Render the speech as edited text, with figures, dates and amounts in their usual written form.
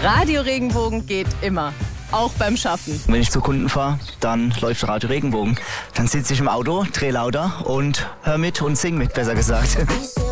Radio Regenbogen geht immer. Auch beim Schaffen. Wenn ich zu Kunden fahre, dann läuft Radio Regenbogen. Dann sitze ich im Auto, drehe lauter und hör mit und sing mit, besser gesagt.